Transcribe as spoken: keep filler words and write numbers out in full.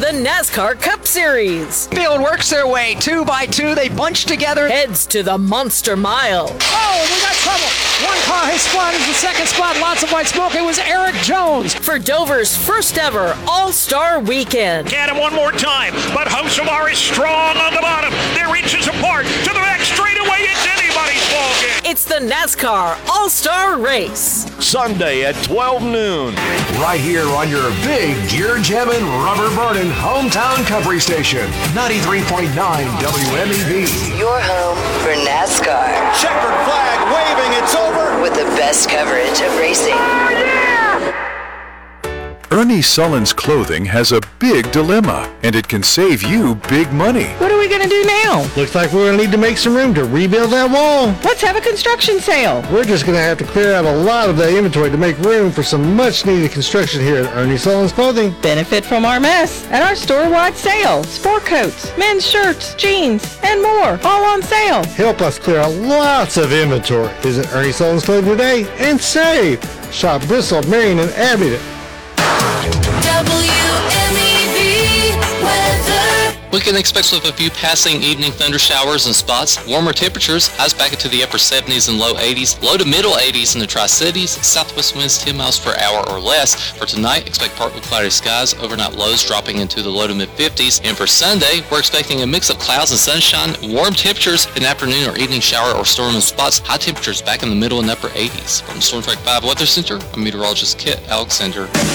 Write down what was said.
the NASCAR Cup Series. Field works their way two by two. They bunch together. Heads to the Monster Mile. Oh, we got trouble. One car has spotted the second spot. Lots of white smoke. It was Eric Jones. For Dover's first ever All-Star Weekend. Get him one more time, but Hocevar is strong on the bottom. They're inches apart to the back straightaway. It's anybody's ballgame. It's the NASCAR All-Star Race. Sunday at twelve noon. Right here on your big gear jamming, rubber burning hometown country station. ninety-three point nine W M E V. Your home for NASCAR. Checkered flag waving, it's over. With the best coverage of racing. Oh, yeah! Ernie Sullen's Clothing has a big dilemma, and it can save you big money. What are we going to do now? Looks like we're going to need to make some room to rebuild that wall. Let's have a construction sale. We're just going to have to clear out a lot of the inventory to make room for some much-needed construction here at Ernie Sullen's Clothing. Benefit from our mess at our store-wide sale. Sport coats, men's shirts, jeans, and more, all on sale. Help us clear out lots of inventory. Visit Ernie Sullen's Clothing today and save. Shop Bristol, Marion, and Abingdon. W M E V weather. We can expect with a few passing evening thunder showers and spots. Warmer temperatures, highs back into the upper seventies and low eighties. Low to middle eighties in the Tri-Cities. Southwest winds ten miles per hour or less. For tonight, expect partly cloudy skies. Overnight lows dropping into the low to mid fifties. And for Sunday, we're expecting a mix of clouds and sunshine. Warm temperatures, an afternoon or evening shower or storm and spots. High temperatures back in the middle and upper eighties. From the Storm Track five Weather Center, I'm meteorologist Kit Alexander.